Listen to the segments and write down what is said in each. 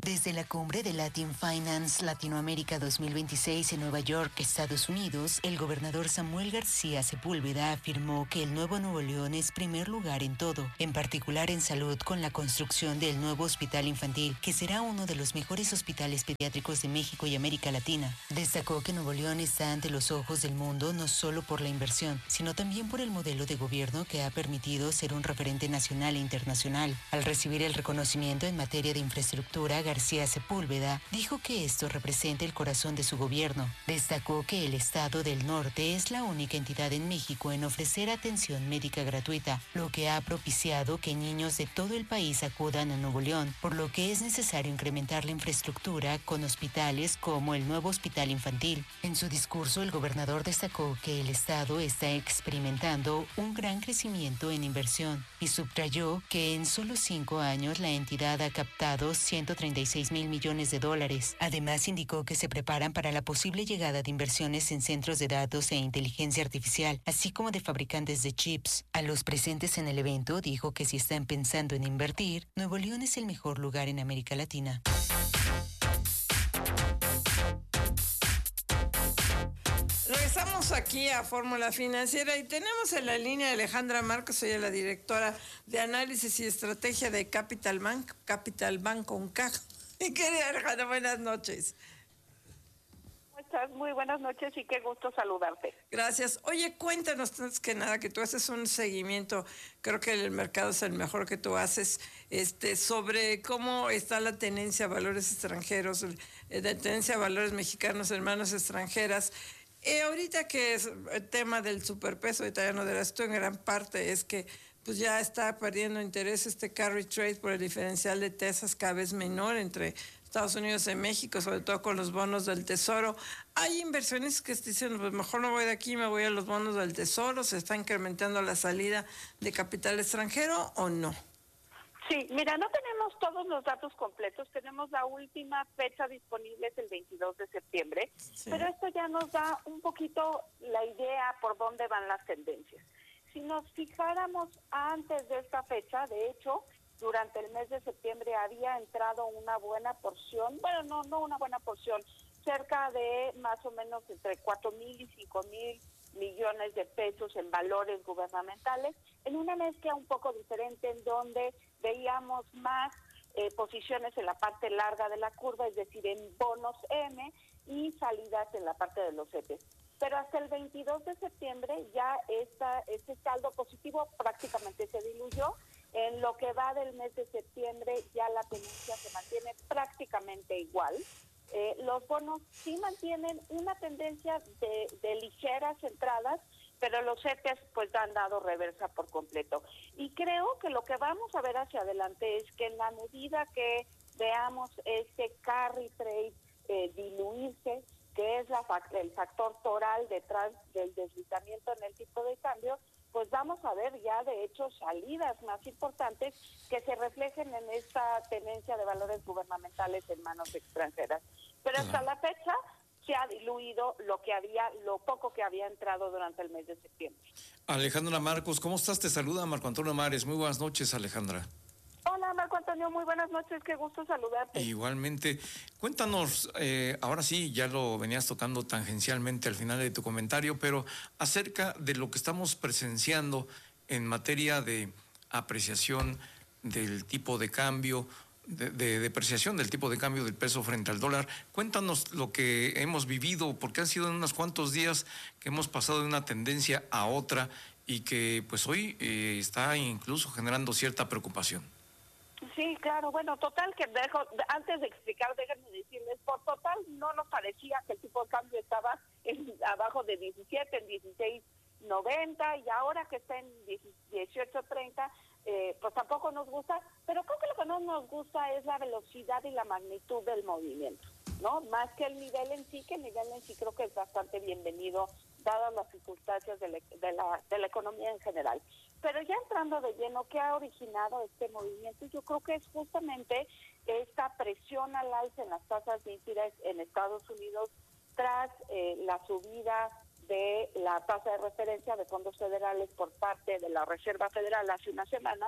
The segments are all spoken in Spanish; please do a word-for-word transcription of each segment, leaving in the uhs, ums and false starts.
Desde la cumbre de Latin Finance Latinoamérica dos mil veintiséis en Nueva York, Estados Unidos, el gobernador Samuel García Sepúlveda afirmó que el nuevo Nuevo León es primer lugar en todo, en particular en salud, con la construcción del nuevo hospital infantil, que será uno de los mejores hospitales pediátricos de México y América Latina. Destacó que Nuevo León está ante los ojos del mundo no solo por la inversión, sino también por el modelo de gobierno que ha permitido ser un referente nacional e internacional. Al recibir el reconocimiento en materia de infraestructura, García Sepúlveda dijo que esto representa el corazón de su gobierno. Destacó que el Estado del Norte es la única entidad en México en ofrecer atención médica gratuita, lo que ha propiciado que niños de todo el país acudan a Nuevo León, por lo que es necesario incrementar la infraestructura con hospitales como el nuevo hospital infantil. En su discurso, el gobernador destacó que el Estado está experimentando un gran crecimiento en inversión y subrayó que en solo cinco años la entidad ha captado ciento treinta y seis mil millones de dólares. Además, indicó que se preparan para la posible llegada de inversiones en centros de datos e inteligencia artificial, así como de fabricantes de chips. A los presentes en el evento dijo que si están pensando en invertir, Nuevo León es el mejor lugar en América Latina. Regresamos aquí a Fórmula Financiera y tenemos en la línea a Alejandra Marcos, ella es la directora de análisis y estrategia de Capital Bank, Capital Bank con K. Y querida Alejandra, buenas noches. ¿Cómo estás? Muy buenas noches y qué gusto saludarte. Gracias. Oye, cuéntanos antes que nada que tú haces un seguimiento, creo que el mercado es el mejor que tú haces, este, sobre cómo está la tenencia a valores extranjeros, la tenencia a valores mexicanos en manos extranjeras. Eh, ahorita que es el tema del superpeso italiano de esto en gran parte es que pues ya está perdiendo interés este carry trade por el diferencial de tasas cada vez menor entre Estados Unidos y México, sobre todo con los bonos del Tesoro. Hay inversiones que dicen, pues mejor no voy de aquí, me voy a los bonos del Tesoro. ¿Se está incrementando la salida de capital extranjero o no? Sí, mira, no tenemos todos los datos completos, tenemos la última fecha disponible, es el veintidós de septiembre, sí. Pero esto ya nos da un poquito la idea por dónde van las tendencias. Si nos fijáramos antes de esta fecha, de hecho, durante el mes de septiembre había entrado una buena porción, bueno, no, no una buena porción, cerca de más o menos entre cuatro mil y cinco mil millones de pesos en valores gubernamentales, en una mezcla un poco diferente en donde veíamos más eh, posiciones en la parte larga de la curva, es decir, en bonos M y salidas en la parte de los C E T E. Pero hasta el veintidós de septiembre ya esta, este saldo positivo prácticamente se diluyó. En lo que va del mes de septiembre ya la tendencia se mantiene prácticamente igual. Eh, los bonos sí mantienen una tendencia de, de ligeras entradas, pero los C E T E S pues han dado reversa por completo. Y creo que lo que vamos a ver hacia adelante es que en la medida que veamos este carry trade eh, diluirse, que es la, el factor toral detrás del deslizamiento en el tipo de cambio, pues vamos a ver ya de hecho salidas más importantes que se reflejen en esta tenencia de valores gubernamentales en manos extranjeras. Pero hasta la fecha se ha diluido lo que había, lo poco que había entrado durante el mes de septiembre. Alejandra Marcos, ¿cómo estás? Te saluda Marco Antonio Mares. Muy buenas noches, Alejandra. Hola, Marco Antonio, muy buenas noches, qué gusto saludarte. Igualmente. Cuéntanos, eh, ahora sí, ya lo venías tocando tangencialmente al final de tu comentario, pero acerca de lo que estamos presenciando en materia de apreciación del tipo de cambio, de, de depreciación del tipo de cambio del peso frente al dólar. Cuéntanos lo que hemos vivido, porque han sido unos cuantos días que hemos pasado de una tendencia a otra y que pues hoy eh, está incluso generando cierta preocupación. Sí, claro, bueno, total que dejo, antes de explicar, déjenme decirles, por total no nos parecía que el tipo de cambio estaba en, abajo de diecisiete, en dieciséis noventa y ahora que está en dieciocho treinta, eh, pues tampoco nos gusta, pero creo que lo que no nos gusta es la velocidad y la magnitud del movimiento, ¿no? Más que el nivel en sí, que el nivel en sí creo que es bastante bienvenido, dadas las circunstancias de la, de la, de la economía en general. Pero ya entrando de lleno, ¿qué ha originado este movimiento? Yo creo que es justamente esta presión al alza en las tasas de interés en Estados Unidos tras eh, la subida de la tasa de referencia de fondos federales por parte de la Reserva Federal hace unas semanas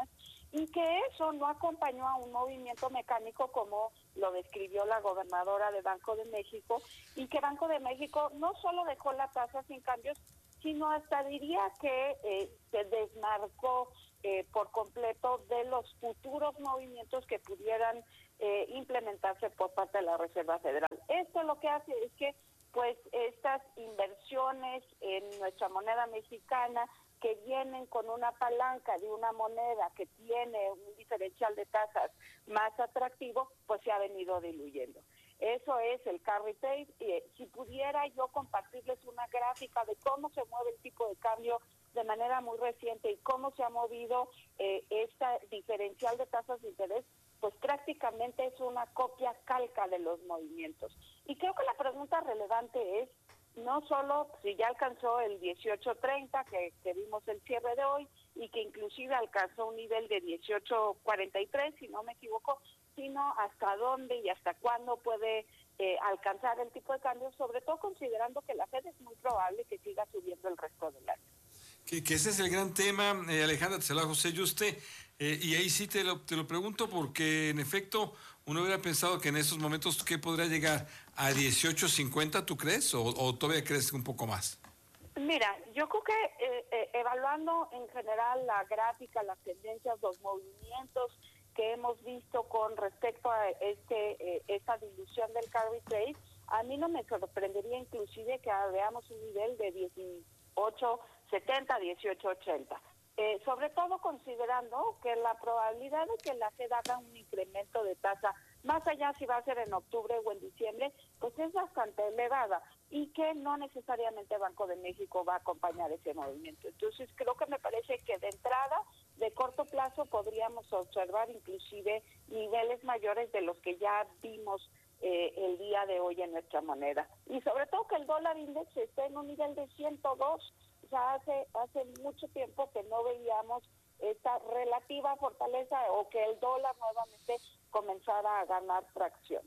y que eso no acompañó a un movimiento mecánico como lo describió la gobernadora de Banco de México, y que Banco de México no solo dejó la tasa sin cambios, sino hasta diría que eh, se desmarcó eh, por completo de los futuros movimientos que pudieran eh, implementarse por parte de la Reserva Federal. Esto lo que hace es que pues estas inversiones en nuestra moneda mexicana, que vienen con una palanca de una moneda que tiene un diferencial de tasas más atractivo, pues se ha venido diluyendo. Eso es el carry trade. Eh, si pudiera yo compartirles una gráfica de cómo se mueve el tipo de cambio de manera muy reciente y cómo se ha movido eh, esta diferencial de tasas de interés, pues prácticamente es una copia calca de los movimientos. Y creo que la pregunta relevante es no solo si ya alcanzó el dieciocho treinta que, que vimos el cierre de hoy y que inclusive alcanzó un nivel de dieciocho cuarenta y tres, si no me equivoco, sino hasta dónde y hasta cuándo puede eh, alcanzar el tipo de cambio, sobre todo considerando que la Fed es muy probable que siga subiendo el resto del año. Que, que ese es el gran tema, eh, Alejandra, te saluda José Yuste, eh, y ahí sí te lo, te lo pregunto porque en efecto uno hubiera pensado que en esos momentos, ¿qué podría llegar? ¿A dieciocho cincuenta tú crees o, o todavía crees un poco más? Mira, yo creo que eh, eh, evaluando en general la gráfica, las tendencias, los movimientos que hemos visto con respecto a este eh, esta dilución del carry trade, a mí no me sorprendería inclusive que veamos un nivel de dieciocho setenta, dieciocho ochenta. Eh, sobre todo considerando que la probabilidad de que la Fed haga un incremento de tasa, más allá si va a ser en octubre o en diciembre, pues es bastante elevada y que no necesariamente Banco de México va a acompañar ese movimiento. Entonces creo que me parece que de entrada, de corto plazo, podríamos observar inclusive niveles mayores de los que ya vimos eh, el día de hoy en nuestra moneda. Y sobre todo que el dólar index esté en un nivel de ciento dos. O sea, hace, hace mucho tiempo que no veíamos esta relativa fortaleza o que el dólar nuevamente comenzara a ganar tracción.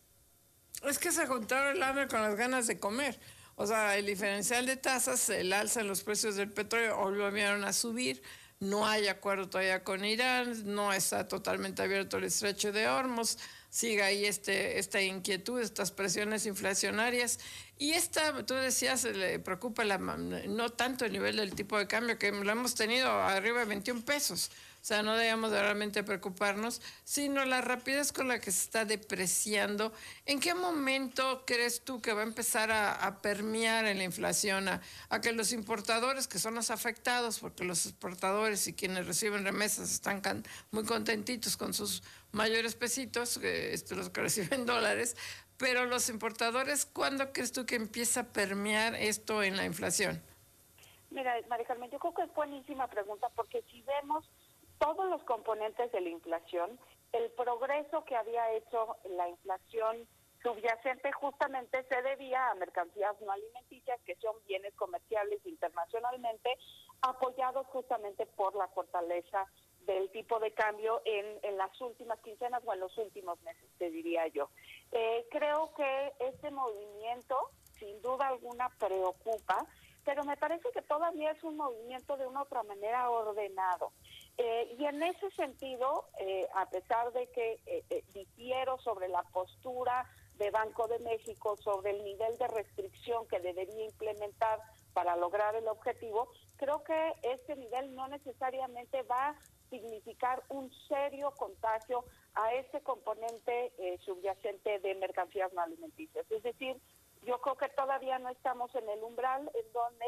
Es que se juntaron el hambre con las ganas de comer. O sea, el diferencial de tasas, el alza en los precios del petróleo volvieron a subir. No hay acuerdo todavía con Irán, no está totalmente abierto el estrecho de Hormuz, sigue ahí este, esta inquietud, estas presiones inflacionarias. Y esta, tú decías, le preocupa la, no tanto el nivel del tipo de cambio, que lo hemos tenido arriba de veintiún pesos. O sea, no debemos de realmente preocuparnos, sino la rapidez con la que se está depreciando. ¿En qué momento crees tú que va a empezar a, a permear en la inflación, a, a que los importadores, que son los afectados, porque los exportadores y quienes reciben remesas están can, muy contentitos con sus mayores pesitos, eh, esto, los que reciben dólares, pero los importadores, ¿cuándo crees tú que empieza a permear esto en la inflación? Mira, María Carmen, yo creo que es buenísima pregunta, porque si vemos todos los componentes de la inflación, el progreso que había hecho la inflación subyacente justamente se debía a mercancías no alimenticias, que son bienes comerciales internacionalmente, apoyados justamente por la fortaleza del tipo de cambio en, en las últimas quincenas o en los últimos meses, te diría yo. Eh, creo que este movimiento, sin duda alguna, preocupa, pero me parece que todavía es un movimiento de una u otra manera ordenado. Eh, y en ese sentido, eh, a pesar de que eh, eh, difiero sobre la postura de Banco de México, sobre el nivel de restricción que debería implementar para lograr el objetivo, creo que este nivel no necesariamente va a significar un serio contagio a este componente eh, subyacente de mercancías no alimenticias. Es decir, yo creo que todavía no estamos en el umbral en donde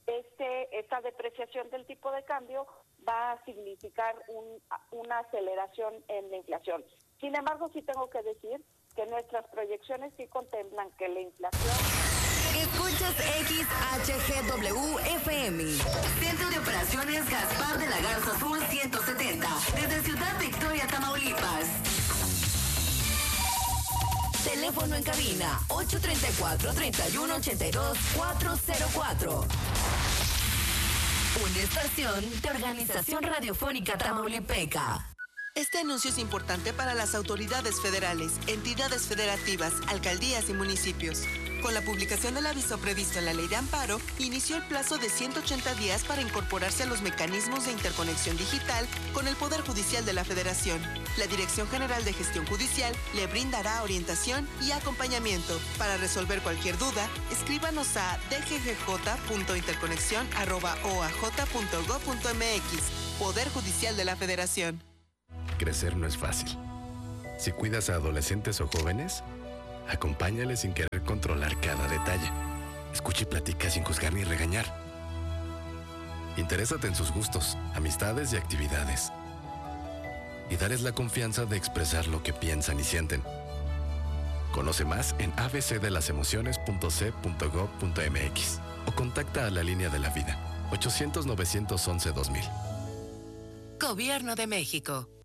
este esta depreciación del tipo de cambio va a significar un, una aceleración en la inflación. Sin embargo, sí tengo que decir que nuestras proyecciones sí contemplan que la inflación... Escuchas X H G W F M. Centro de Operaciones Gaspar de la Garza Azul ciento setenta. Desde Ciudad Victoria, Tamaulipas. Teléfono en cabina ocho tres cuatro, tres uno ocho dos, cuatro cero cuatro. Una estación de Organización Radiofónica Tamaulipeca. Este anuncio es importante para las autoridades federales, entidades federativas, alcaldías y municipios. Con la publicación del aviso previsto en la Ley de Amparo, inició el plazo de ciento ochenta días para incorporarse a los mecanismos de interconexión digital con el Poder Judicial de la Federación. La Dirección General de Gestión Judicial le brindará orientación y acompañamiento. Para resolver cualquier duda, escríbanos a d g g j punto interconexión arroba o a j punto gob punto m x. Poder Judicial de la Federación. Crecer no es fácil. Si cuidas a adolescentes o jóvenes, acompáñales sin querer controlar cada detalle. Escucha y platica sin juzgar ni regañar. Interésate en sus gustos, amistades y actividades. Y darles la confianza de expresar lo que piensan y sienten. Conoce más en a b c de las emociones punto c punto gob punto m x o contacta a la Línea de la Vida, ochocientos, novecientos once, dos mil. Gobierno de México.